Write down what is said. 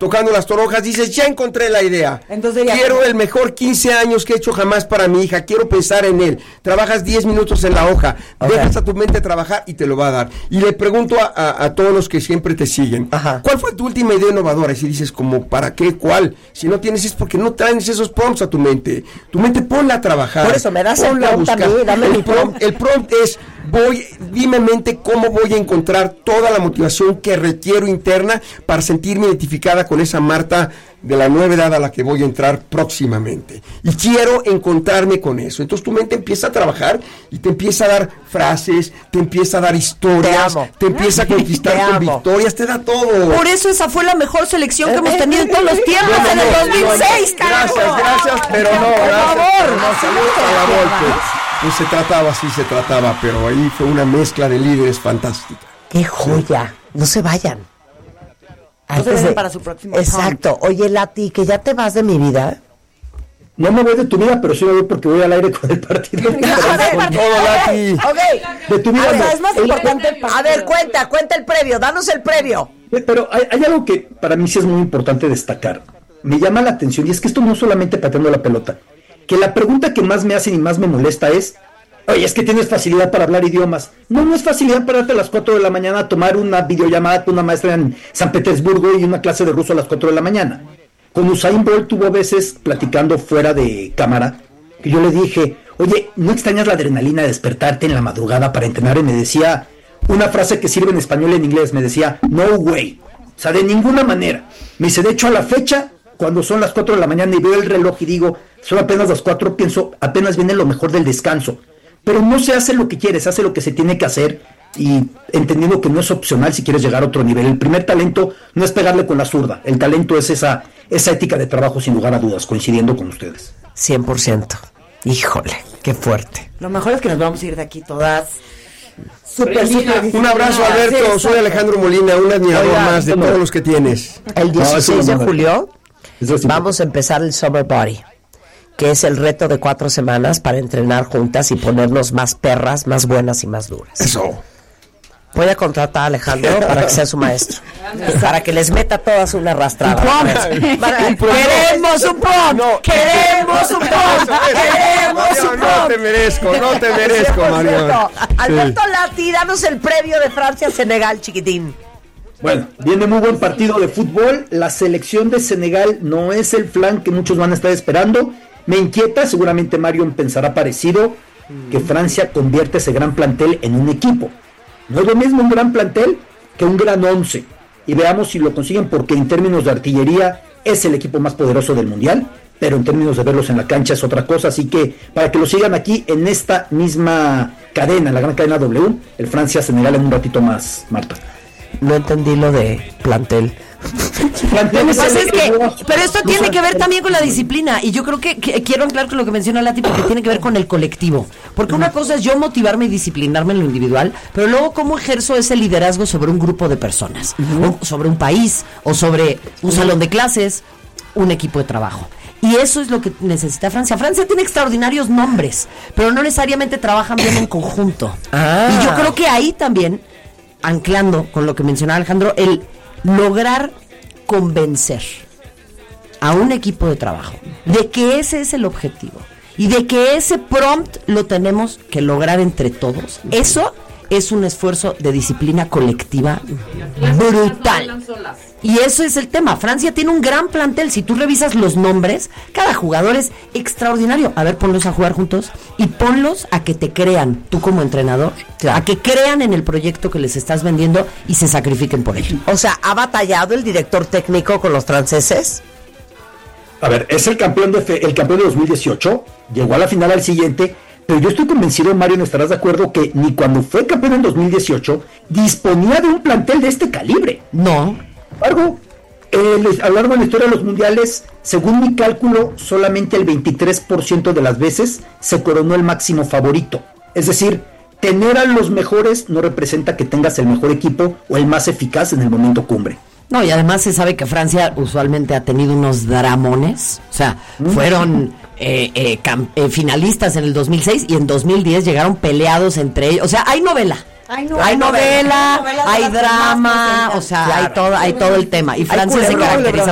tocando las toronjas, dices, ya encontré la idea. Entonces, quiero el mejor 15 años que he hecho jamás para mi hija, quiero pensar en él. Trabajas 10 minutos en la hoja, dejas a tu mente trabajar y te lo va a dar. Y le pregunto a todos los que siempre te siguen, ¿cuál fue tu última idea innovadora? Y si dices, como, ¿para qué? ¿Cuál? Si no tienes, es porque no traes esos prompts a tu mente. Tu mente ponla a trabajar. Por eso me das el prompt a mí, dame mi prompt. El prompt es, dime mente cómo voy a encontrar toda la motivación que requiero interna para sentirme identificada con esa Marta de la nueva edad a la que voy a entrar próximamente. Y quiero encontrarme con eso. Entonces tu mente empieza a trabajar y te empieza a dar frases, te empieza a dar historias, te empieza a conquistar con victorias, te da todo. Por eso esa fue la mejor selección que hemos tenido en todos los tiempos, en el 2006, carajo. Gracias, pero no, pues se trataba, pero ahí fue una mezcla de líderes fantástica. ¡Qué joya! No se vayan. Para su próximo exacto. Oye, Lati, que ya te vas de mi vida. No me voy de tu vida, pero sí me voy porque voy al aire con el partido. De tu vida. Es más importante el partido. A ver, cuenta el previo, danos el previo. Pero hay algo que para mí sí es muy importante destacar. Me llama la atención, y es que esto no solamente pateando la pelota, que la pregunta que más me hacen y más me molesta es, oye, es que tienes facilidad para hablar idiomas. No es facilidad pararte a las 4 de la mañana a tomar una videollamada con una maestra en San Petersburgo y una clase de ruso a las 4 de la mañana. Con Usain Bolt tuvo veces platicando fuera de cámara, que yo le dije, oye, ¿no extrañas la adrenalina de despertarte en la madrugada para entrenar? Y me decía una frase que sirve en español y en inglés, me decía, no way. O sea, de ninguna manera. Me dice, de hecho, a la fecha, cuando son las 4 de la mañana y veo el reloj y digo, son apenas las 4, pienso, apenas viene lo mejor del descanso. Pero no se hace lo que quieres, se hace lo que se tiene que hacer, y entendiendo que no es opcional si quieres llegar a otro nivel. El primer talento no es pegarle con la zurda, el talento es esa ética de trabajo, sin lugar a dudas, coincidiendo con ustedes. 100%. Híjole, qué fuerte. Lo mejor es que nos vamos a ir de aquí todas súper. Un abrazo, Alberto. Soy Alejandro Molina, un admirador más de todos los que tienes. El 16 de julio vamos a empezar el Summer Body, que es el reto de 4 semanas para entrenar juntas y ponernos más perras, más buenas y más duras. Eso. Voy a contratar a Alejandro para que sea su maestro, para que les meta todas una arrastrada. ¡Queremos un prom! ¡Queremos un prom! ¡Queremos un prom! No te merezco, Mario. Alberto Lati, danos el previo de Francia-Senegal, chiquitín. Bueno, viene muy buen partido de fútbol. La selección de Senegal no es el flan que muchos van a estar esperando. Me inquieta, seguramente Mario pensará parecido, que Francia convierte ese gran plantel en un equipo. No es lo mismo un gran plantel que un gran 11. Y veamos si lo consiguen, porque en términos de artillería es el equipo más poderoso del mundial, pero en términos de verlos en la cancha es otra cosa. Así que para que lo sigan aquí en esta misma cadena, la gran cadena W, el Francia-Senegal en un ratito más, Marta. No entendí lo de plantel. Lo que pasa es que, pero esto tiene que ver también con la disciplina, y yo creo que quiero anclar con lo que menciona Lati, porque tiene que ver con el colectivo, porque una cosa es yo motivarme y disciplinarme en lo individual, pero luego cómo ejerzo ese liderazgo sobre un grupo de personas, o sobre un país, o sobre un salón de clases, un equipo de trabajo. Y eso es lo que necesita Francia. Francia tiene extraordinarios nombres, pero no necesariamente trabajan bien en conjunto. Y yo creo que ahí también, anclando con lo que mencionaba Alejandro, el lograr convencer a un equipo de trabajo de que ese es el objetivo y de que ese prompt lo tenemos que lograr entre todos, eso es un esfuerzo de disciplina colectiva brutal. Y eso es el tema. Francia tiene un gran plantel. Si tú revisas los nombres, cada jugador es extraordinario. A ver, ponlos a jugar juntos y ponlos a que te crean, tú como entrenador, a que crean en el proyecto que les estás vendiendo y se sacrifiquen por ello. O sea, ¿ha batallado el director técnico con los franceses? A ver, es el campeón de 2018, llegó a la final al siguiente, pero yo estoy convencido, Mario, no estarás de acuerdo, que ni cuando fue campeón en 2018 disponía de un plantel de este calibre. No. Sin embargo, a lo largo de la historia de los mundiales, según mi cálculo, solamente el 23% de las veces se coronó el máximo favorito. Es decir, tener a los mejores no representa que tengas el mejor equipo o el más eficaz en el momento cumbre. No, y además se sabe que Francia usualmente ha tenido unos dramones, o sea, fueron finalistas en el 2006 y en 2010 llegaron peleados entre ellos, o sea, hay novela. Hay novela, hay drama, o sea, hay todo el tema, y Francia se caracteriza